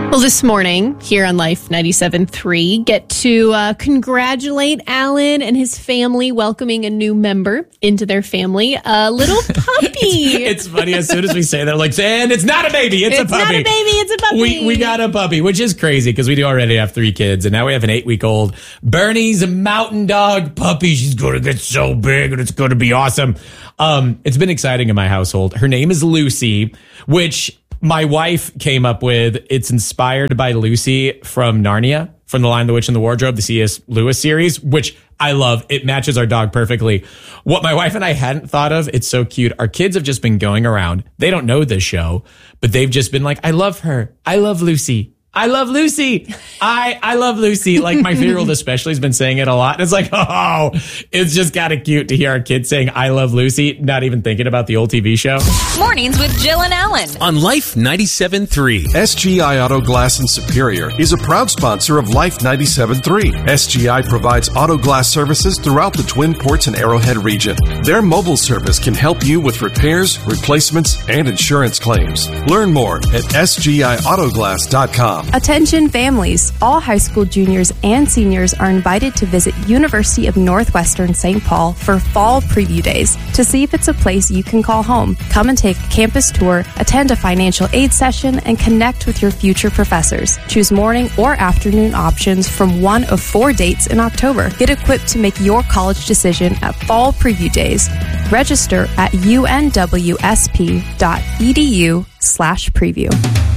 Well, this morning here on Life 97.3, get to congratulate Alan and his family welcoming a new member into their family, a little puppy. It's funny, as soon as we say that, I'm like, and it's not a baby, it's a puppy. It's not a baby, it's a puppy. We got a puppy, which is crazy because we do already have 3 kids, and now we have an 8-week-old. Bernie's a mountain dog puppy. She's going to get so big, and it's going to be awesome. It's been exciting in my household. Her name is Lucy, which my wife came up with. It's inspired by Lucy from Narnia, from The Lion, the Witch, and the Wardrobe, the C.S. Lewis series, which I love. It matches our dog perfectly. What my wife and I hadn't thought of, it's so cute. Our kids have just been going around. They don't know this show, but they've just been like, I love her. I love Lucy. I love Lucy. I love Lucy. Like my 3-year-old especially has been saying it a lot. And it's like, oh, it's just kind of cute to hear our kids saying, I love Lucy, not even thinking about the old TV show. Mornings with Jill and Alan on Life 97.3. SGI Auto Glass in Superior is a proud sponsor of Life 97.3. SGI provides auto glass services throughout the Twin Ports and Arrowhead region. Their mobile service can help you with repairs, replacements, and insurance claims. Learn more at sgiautoglass.com. Attention families. All high school juniors and seniors are invited to visit University of Northwestern St. Paul for fall preview days to see if it's a place you can call home. Come and take a campus tour, attend a financial aid session, and connect with your future professors. Choose morning or afternoon options from one of 4 dates in October. Get equipped to make your college decision at fall preview days. Register at unwsp.edu/preview.